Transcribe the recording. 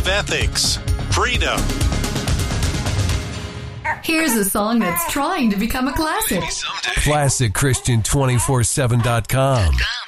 of ethics, freedom. Here's a song that's trying to become a classic. ClassicChristian247.com.